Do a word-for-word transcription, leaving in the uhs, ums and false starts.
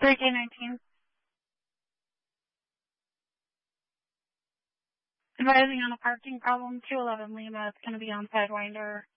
three K nineteen. Advising on a parking problem, two eleven Lima. It's going to be on Sidewinder.